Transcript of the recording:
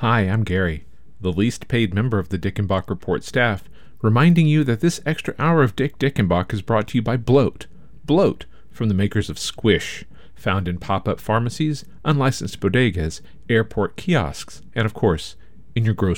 Hi, I'm Gary, the least paid member of the Dickenbach Report staff, reminding you that this extra hour of Dick Dickenbach is brought to you by Bloat. Bloat, from the makers of Squish, found in pop-up pharmacies, unlicensed bodegas, airport kiosks, and of course, in your grocery